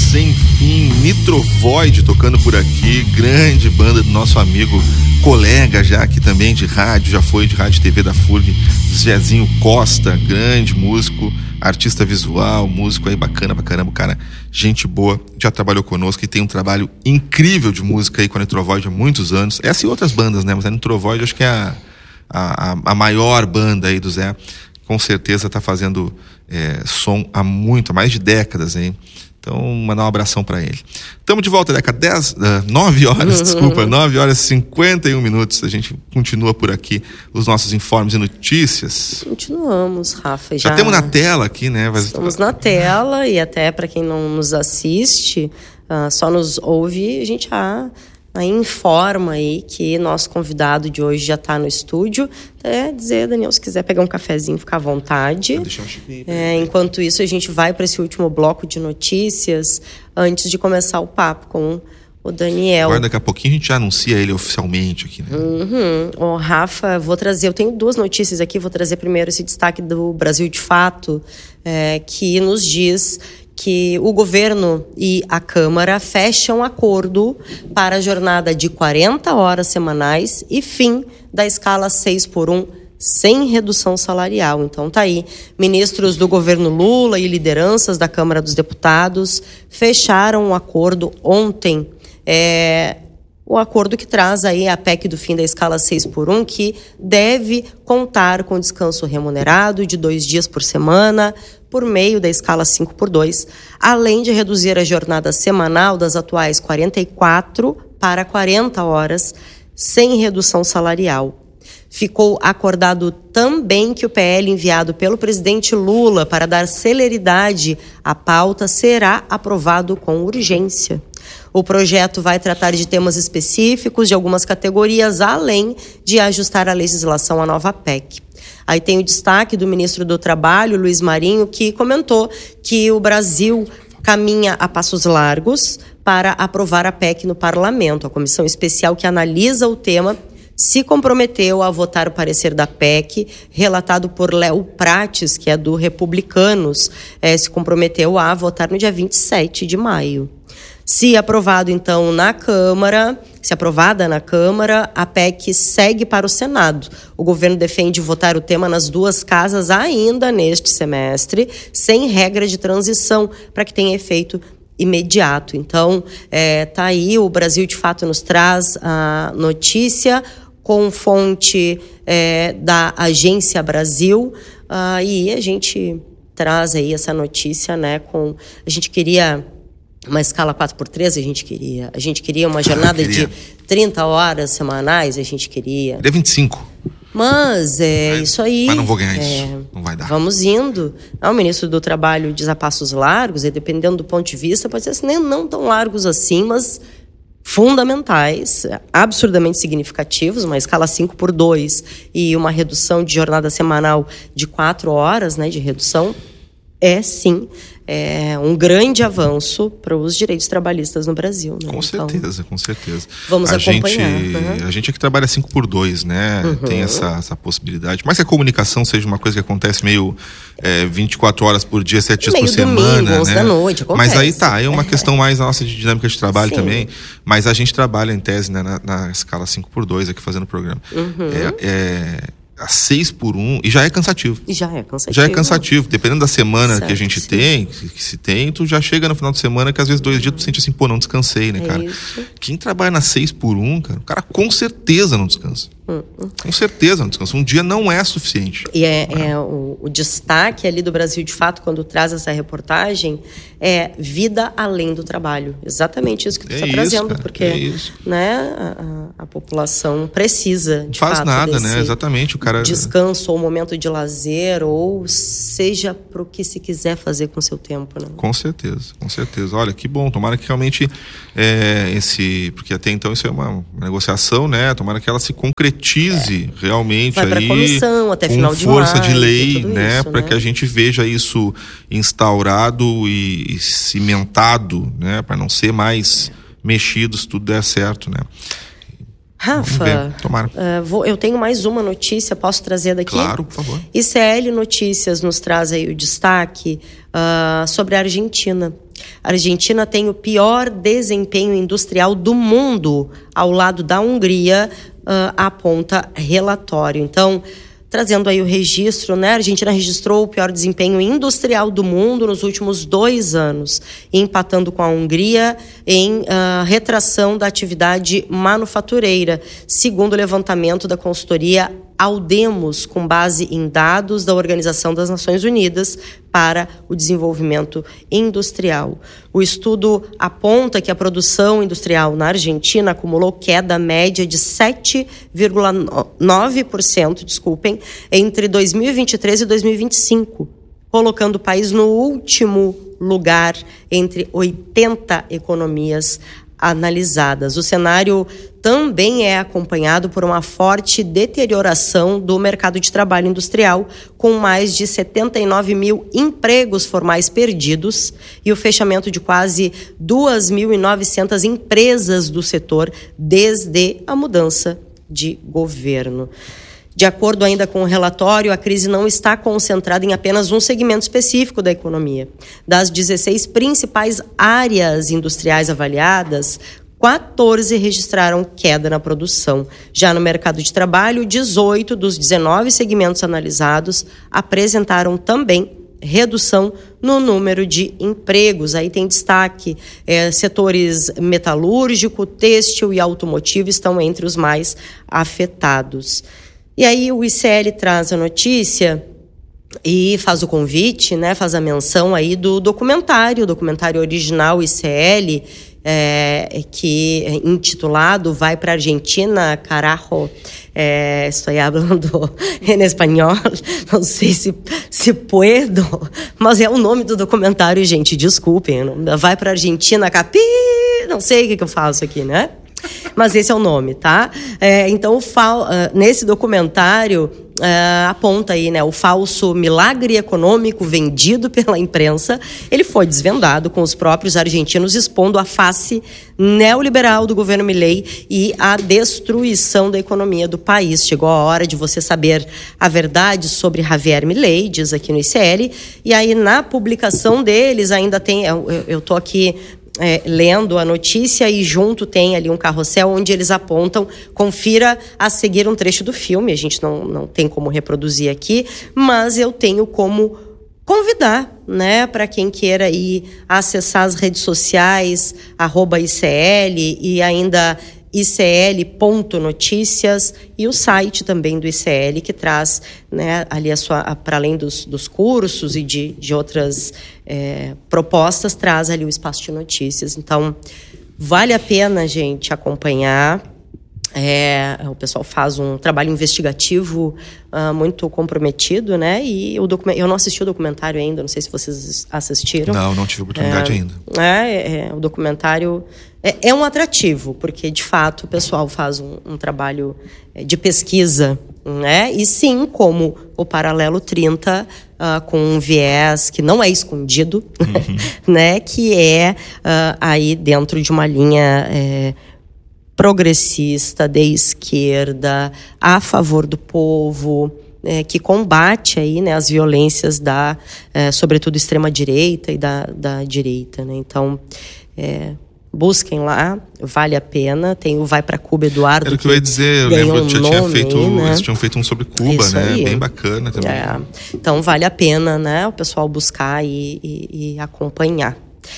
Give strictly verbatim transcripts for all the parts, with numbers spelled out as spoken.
Sem Fim, Nitrovoid tocando por aqui, grande banda do nosso amigo, colega já aqui também de rádio, já foi de rádio e T V da F U R G, Zezinho Costa, grande músico, artista visual, músico aí bacana pra caramba, cara, gente boa, já trabalhou conosco e tem um trabalho incrível de música aí com a Nitrovoid há muitos anos, essa e outras bandas, né, mas a Nitrovoid acho que é a, a, a maior banda aí do Zé, com certeza tá fazendo é, som há muito, há mais de décadas, hein. Então, mandar um abração pra ele. Estamos de volta, Deca, dez, nove horas, desculpa, nove horas e cinquenta e um minutos. A gente continua por aqui os nossos informes e notícias. Continuamos, Rafa. Já, já temos na tela aqui, né? Mas... Estamos na tela e até para quem não nos assiste, uh, só nos ouve, a gente já aí informa aí que nosso convidado de hoje já está no estúdio. É dizer, Daniel, se quiser pegar um cafezinho, fica à vontade. Vou deixar um chipinho. É, enquanto isso, a gente vai para esse último bloco de notícias antes de começar o papo com o Daniel. Agora, daqui a pouquinho a gente já anuncia ele oficialmente aqui, né? Uhum. Ô, Rafa, vou trazer, eu tenho duas notícias aqui, vou trazer primeiro esse destaque do Brasil de Fato, é, que nos diz que o governo e a Câmara fecham acordo para a jornada de quarenta horas semanais e fim da escala seis por um sem redução salarial. Então tá aí, ministros do governo Lula e lideranças da Câmara dos Deputados fecharam um acordo ontem, é, o acordo que traz aí a P E C do fim da escala seis por um, que deve contar com descanso remunerado de dois dias por semana, por meio da escala cinco por dois, além de reduzir a jornada semanal das atuais quarenta e quatro para quarenta horas, sem redução salarial. Ficou acordado também que o P L enviado pelo presidente Lula para dar celeridade à pauta será aprovado com urgência. O projeto vai tratar de temas específicos de algumas categorias, além de ajustar a legislação à nova P E C. Aí tem o destaque do ministro do Trabalho, Luiz Marinho, que comentou que o Brasil caminha a passos largos para aprovar a P E C no parlamento. A comissão especial que analisa o tema se comprometeu a votar o parecer da P E C, relatado por Léo Prates, que é do Republicanos, é, se comprometeu a votar no dia vinte e sete de maio. Se aprovado, então, na Câmara, se aprovada na Câmara, a P E C segue para o Senado. O governo defende votar o tema nas duas casas ainda neste semestre, sem regra de transição, para que tenha efeito imediato. Então, é, tá aí, o Brasil de Fato nos traz a notícia com fonte é, da Agência Brasil, uh, e a gente traz aí essa notícia, né, com... A gente queria... uma escala quatro por três, a gente queria. A gente queria uma jornada queria. de trinta horas semanais, a gente queria. Queria vinte e cinco. Mas é mas, isso aí. Mas não vou ganhar é, isso. Não vai dar. Vamos indo. Ah, o ministro do Trabalho diz a passos largos, e dependendo do ponto de vista, pode ser assim, nem não tão largos assim, mas fundamentais, absurdamente significativos, uma escala cinco por dois e uma redução de jornada semanal de quatro horas, né, de redução, é sim é um grande avanço para os direitos trabalhistas no Brasil. Né? Com certeza, então, com certeza. Vamos a acompanhar. Gente, uhum. A gente aqui trabalha cinco por dois, né? Uhum. Tem essa, essa possibilidade. Mas que a comunicação seja uma coisa que acontece meio é, vinte e quatro horas por dia, sete dias meio por domingo, semana. onze né? da noite, acontece. Mas aí tá, é uma questão mais nossa de dinâmica de trabalho. Sim. Também. Mas a gente trabalha em tese, né, na, na escala cinco por dois aqui fazendo o programa. Uhum. É... é... a seis por um, e já é cansativo. E já é cansativo. Já é cansativo. Dependendo da semana certo, que a gente sim. tem, que, que se tem, tu já chega no final de semana que às vezes dois uhum. dias tu sente assim, pô, não descansei, né, é cara? Isso. Quem trabalha na seis por um, cara, o cara com certeza não descansa. Uhum. Com certeza não descansa. Um dia não é suficiente. E é, é o, o destaque ali do Brasil de Fato, quando traz essa reportagem, é vida além do trabalho. Exatamente isso que tu está é trazendo, cara, porque é né, a, a população precisa, de Faz fato, nada, desse né? Exatamente. O cara... descanso, ou momento de lazer, ou seja pro que se quiser fazer com o seu tempo. Né? Com certeza, com certeza. Olha, que bom. Tomara que realmente é, esse... Porque até então isso é uma, uma negociação, né? Tomara que ela se concretize é. realmente Vai pra aí comissão até com final de força maio, de lei, né? Para né? que a gente veja isso instaurado e, e cimentado, né? Para não ser mais mexido se tudo der certo, né? Rafa, uh, vou, eu tenho mais uma notícia, posso trazer daqui? Claro, por favor. I C L Notícias nos traz aí o destaque uh, sobre a Argentina. A Argentina tem o pior desempenho industrial do mundo, ao lado da Hungria, uh, aponta relatório. Então, trazendo aí o registro, né? A Argentina registrou o pior desempenho industrial do mundo nos últimos dois anos, empatando com a Hungria em uh, retração da atividade manufatureira, segundo o levantamento da consultoria Aldemos, com base em dados da Organização das Nações Unidas para o Desenvolvimento Industrial. O estudo aponta que a produção industrial na Argentina acumulou queda média de sete vírgula nove por cento, desculpem, entre dois mil e vinte e três e dois mil e vinte e cinco, colocando o país no último lugar entre oitenta economias analisadas. O cenário também é acompanhado por uma forte deterioração do mercado de trabalho industrial, com mais de setenta e nove mil empregos formais perdidos e o fechamento de quase duas mil e novecentas empresas do setor desde a mudança de governo. De acordo ainda com o relatório, a crise não está concentrada em apenas um segmento específico da economia. Das dezesseis principais áreas industriais avaliadas, quatorze registraram queda na produção. Já no mercado de trabalho, dezoito dos dezenove segmentos analisados apresentaram também redução no número de empregos. Aí tem destaque, é, setores metalúrgico, têxtil e automotivo estão entre os mais afetados. E aí o I C L traz a notícia e faz o convite, né, faz a menção aí do documentário, o documentário original I C L, é, que é intitulado Vai para Argentina, carajo, é, estou falando em espanhol, não sei se, se puedo, mas é o nome do documentário, gente, desculpem, Vai para Argentina, capi, não sei o que, que eu faço aqui, né? Mas esse é o nome, tá? É, então, o fal... nesse documentário, é, aponta aí, né, o falso milagre econômico vendido pela imprensa. Ele foi desvendado com os próprios argentinos expondo a face neoliberal do governo Milei e a destruição da economia do país. Chegou a hora de você saber a verdade sobre Javier Milei, diz aqui no I C L. E aí, na publicação deles, ainda tem... Eu, eu tô aqui... É, lendo a notícia e junto tem ali um carrossel onde eles apontam, confira a seguir um trecho do filme, a gente não, não tem como reproduzir aqui, mas eu tenho como convidar, né, para quem queira ir acessar as redes sociais, arroba I C L e ainda I C L ponto notícias e o site também do I C L que traz, né, ali a sua, para além dos, dos cursos e de, de outras é, propostas, traz ali o espaço de notícias. Então, vale a pena, gente, acompanhar. É, o pessoal faz um trabalho investigativo uh, muito comprometido, né? E o document... eu não assisti o documentário ainda, não sei se vocês assistiram. Não, não tive oportunidade é, ainda. É, é, o documentário é, é um atrativo, porque de fato o pessoal faz um, um trabalho de pesquisa, né? E sim, como o Paralelo trinta, uh, com um viés que não é escondido, uhum. né? Que é uh, aí dentro de uma linha... É, progressista, de esquerda, a favor do povo, é, que combate aí, né, as violências da, é, sobretudo, extrema-direita e da, da direita, né? Então, é, busquem lá, vale a pena. Tem o Vai para Cuba, Eduardo. Era o que eu ia dizer, eu lembro que já tinha feito, aí, né? Eles tinham feito um sobre Cuba, isso, né? Aí. Bem bacana também. É. Então, vale a pena, né, o pessoal buscar e, e, e acompanhar.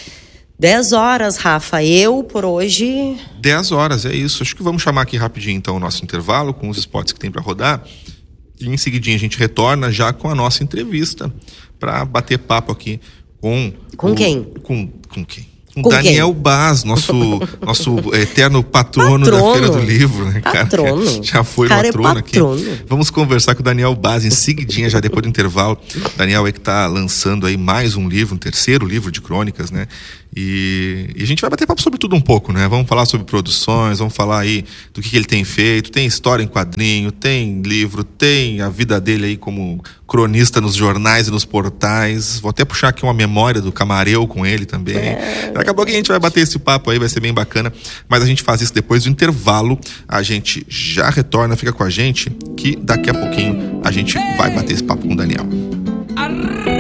Dez horas, Rafa. Eu, por hoje... Dez horas, é isso. Acho que vamos chamar aqui rapidinho, então, o nosso intervalo, com os spots que tem para rodar. E em seguidinha a gente retorna já com a nossa entrevista para bater papo aqui com... Com o, quem? Com, com quem? Com, com Daniel quem? Baz, nosso, nosso eterno patrono, patrono da Feira do Livro, né, cara? Patrono. Já foi cara patrono, é patrono aqui. Vamos conversar com o Daniel Baz em seguidinha, já depois do intervalo. Daniel é que está lançando aí mais um livro, um terceiro livro de crônicas, né? E, e a gente vai bater papo sobre tudo um pouco, né? Vamos falar sobre produções, vamos falar aí do que, que ele tem feito. Tem história em quadrinho, tem livro, tem a vida dele aí como cronista nos jornais e nos portais. Vou até puxar aqui uma memória do Camareu com ele também. É. Daqui a pouco a gente vai bater esse papo aí, vai ser bem bacana. Mas a gente faz isso depois do intervalo. A gente já retorna, fica com a gente, que daqui a pouquinho a gente vai bater esse papo com o Daniel. Arr!